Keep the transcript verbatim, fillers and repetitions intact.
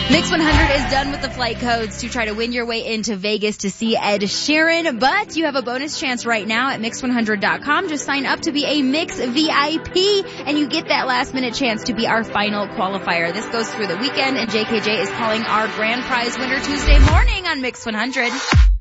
Mix one hundred is done with the flight codes to try to win your way into Vegas to see Ed Sheeran, but you have a bonus chance right now at mix one hundred dot com. Just sign up to be a Mix V I P, and you get that last minute chance to be our final qualifier. This goes through the weekend, and J K J is calling our grand prize winner Tuesday morning on Mix one hundred.